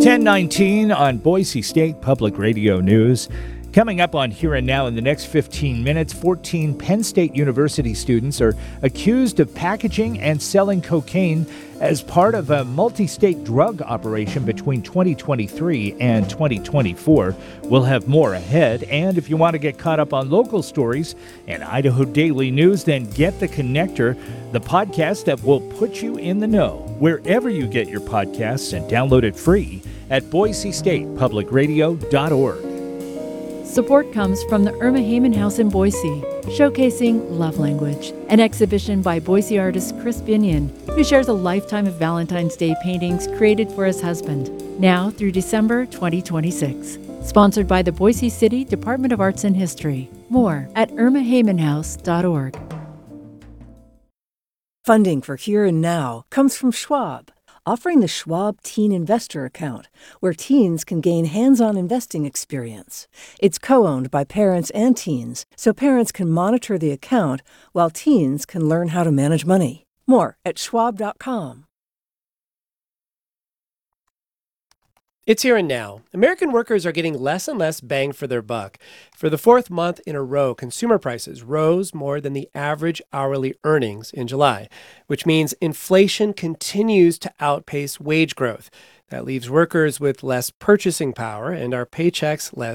1019 on Boise State Public Radio News. Coming up on Here and Now in the next 15 minutes, 14 Penn State University students are accused of packaging and selling cocaine as part of a multi-state drug operation between 2023 and 2024. We'll have more ahead. And if you want to get caught up on local stories and Idaho Daily News, then get The Connector, the podcast that will put you in the know wherever you get your podcasts, and download it free at boisestatepublicradio.org. Support comes from the Irma Heyman House in Boise, showcasing Love Language, an exhibition by Boise artist Chris Binion, who shares a lifetime of Valentine's Day paintings created for his husband, now through December 2026. Sponsored by the Boise City Department of Arts and History. More at irmaheymanhouse.org. Funding for Here and Now comes from Schwab, offering the Schwab Teen Investor Account, where teens can gain hands-on investing experience. It's co-owned by parents and teens, so parents can monitor the account while teens can learn how to manage money. More at schwab.com. It's Here and Now. American workers are getting less and less bang for their buck. For the fourth month in a row, consumer prices rose more than the average hourly earnings in July, which means inflation continues to outpace wage growth. That leaves workers with less purchasing power and our paychecks less